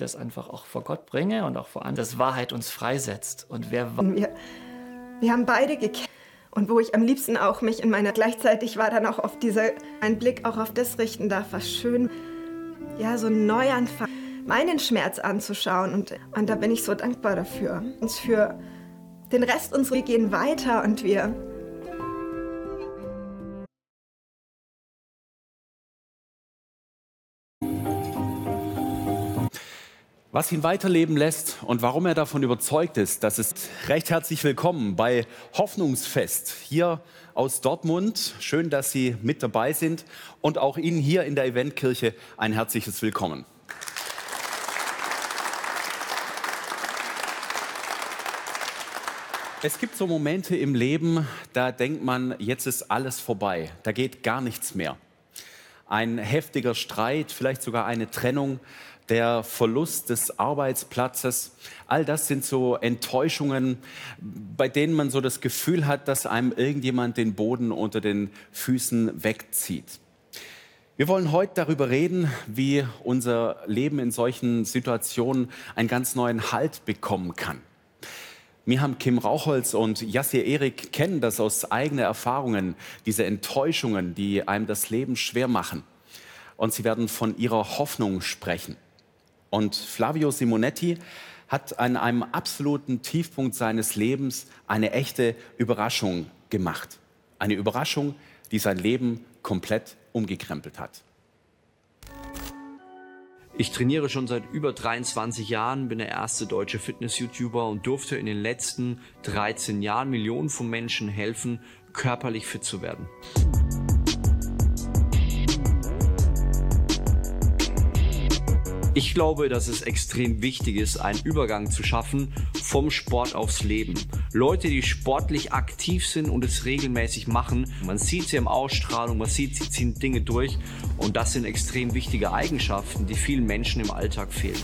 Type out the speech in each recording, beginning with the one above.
das einfach auch vor Gott bringe und auch vor anderen, dass Wahrheit uns freisetzt. Und wir haben beide gekämpft. Und wo ich am liebsten auch mich in meiner gleichzeitig war dann auch oft ein Blick auch auf das richten darf, was schön, ja, so ein Neuanfang, meinen Schmerz anzuschauen. Und da bin ich so dankbar dafür. Uns für den Rest wir gehen weiter und wir. Was ihn weiterleben lässt und warum er davon überzeugt ist, das ist recht herzlich willkommen bei Hoffnungsfest hier aus Dortmund. Schön, dass Sie mit dabei sind und auch Ihnen hier in der Eventkirche ein herzliches Willkommen. Es gibt so Momente im Leben, da denkt man, jetzt ist alles vorbei, da geht gar nichts mehr. Ein heftiger Streit, vielleicht sogar eine Trennung, der Verlust des Arbeitsplatzes, all das sind so Enttäuschungen, bei denen man so das Gefühl hat, dass einem irgendjemand den Boden unter den Füßen wegzieht. Wir wollen heute darüber reden, wie unser Leben in solchen Situationen einen ganz neuen Halt bekommen kann. Miham Kim Raucholz und Yassir Erik kennen das aus eigenen Erfahrungen, diese Enttäuschungen, die einem das Leben schwer machen. Und sie werden von ihrer Hoffnung sprechen. Und Flavio Simonetti hat an einem absoluten Tiefpunkt seines Lebens eine echte Überraschung gemacht. Eine Überraschung, die sein Leben komplett umgekrempelt hat. Ich trainiere schon seit über 23 Jahren, bin der erste deutsche Fitness-YouTuber und durfte in den letzten 13 Jahren Millionen von Menschen helfen, körperlich fit zu werden. Ich glaube, dass es extrem wichtig ist, einen Übergang zu schaffen vom Sport aufs Leben. Leute, die sportlich aktiv sind und es regelmäßig machen, man sieht sie im Ausstrahlung, man sieht, sie ziehen Dinge durch und das sind extrem wichtige Eigenschaften, die vielen Menschen im Alltag fehlen.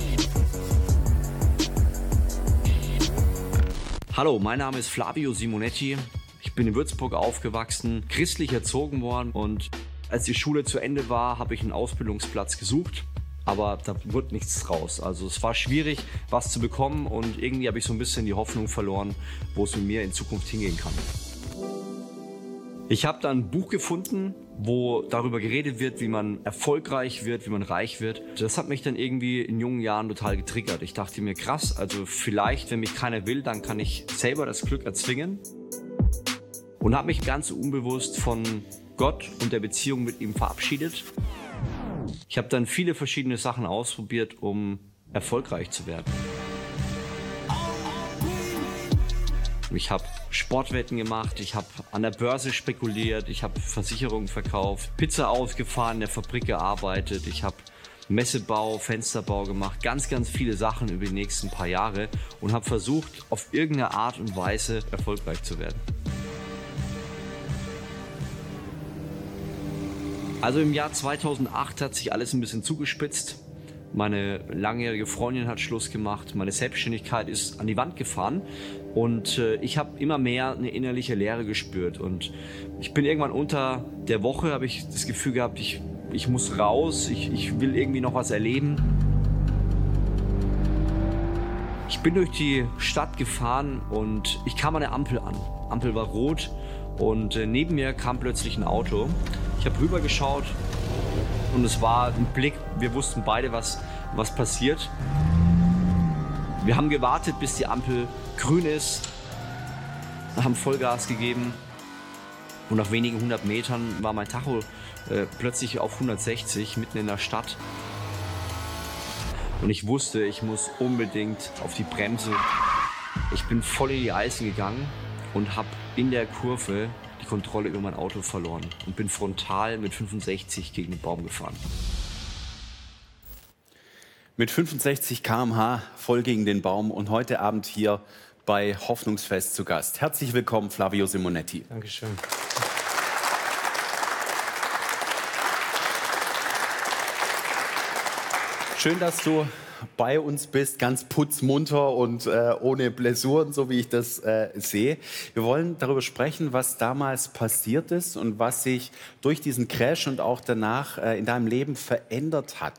Hallo, mein Name ist Flavio Simonetti. Ich bin in Würzburg aufgewachsen, christlich erzogen worden und als die Schule zu Ende war, habe ich einen Ausbildungsplatz gesucht. Aber da wurde nichts draus. Also es war schwierig, was zu bekommen und irgendwie habe ich so ein bisschen die Hoffnung verloren, wo es mit mir in Zukunft hingehen kann. Ich habe dann ein Buch gefunden, wo darüber geredet wird, wie man erfolgreich wird, wie man reich wird. Das hat mich dann irgendwie in jungen Jahren total getriggert. Ich dachte mir, krass, also vielleicht, wenn mich keiner will, dann kann ich selber das Glück erzwingen. Und habe mich ganz unbewusst von Gott und der Beziehung mit ihm verabschiedet. Ich habe dann viele verschiedene Sachen ausprobiert, um erfolgreich zu werden. Ich habe Sportwetten gemacht, ich habe an der Börse spekuliert, ich habe Versicherungen verkauft, Pizza ausgefahren, in der Fabrik gearbeitet, ich habe Messebau, Fensterbau gemacht, ganz, ganz viele Sachen über die nächsten paar Jahre und habe versucht, auf irgendeine Art und Weise erfolgreich zu werden. Also im Jahr 2008 hat sich alles ein bisschen zugespitzt. Meine langjährige Freundin hat Schluss gemacht, meine Selbstständigkeit ist an die Wand gefahren und ich habe immer mehr eine innerliche Leere gespürt. Und ich bin irgendwann unter der Woche, habe ich das Gefühl gehabt, ich muss raus, ich will irgendwie noch was erleben. Ich bin durch die Stadt gefahren und ich kam an der Ampel an. Die Ampel war rot und neben mir kam plötzlich ein Auto. Ich habe rübergeschaut und es war ein Blick, wir wussten beide, was passiert. Wir haben gewartet, bis die Ampel grün ist, haben Vollgas gegeben und nach wenigen 100 Metern war mein Tacho plötzlich auf 160 mitten in der Stadt. Und ich wusste, ich muss unbedingt auf die Bremse. Ich bin voll in die Eisen gegangen und habe in der Kurve die Kontrolle über mein Auto verloren und bin frontal mit 65 gegen den Baum gefahren. Mit 65 km/h voll gegen den Baum und heute Abend hier bei Hoffnungsfest zu Gast. Herzlich willkommen, Flavio Simonetti. Dankeschön. Schön, dass du bei uns bist, ganz putzmunter und ohne Blessuren, so wie ich das sehe. Wir wollen darüber sprechen, was damals passiert ist und was sich durch diesen Crash und auch danach in deinem Leben verändert hat.